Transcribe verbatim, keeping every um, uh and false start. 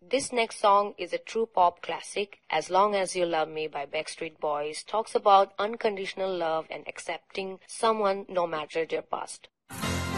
This next song is a true pop classic. As Long As You Love Me by Backstreet Boys talks about unconditional love and accepting someone no matter their past.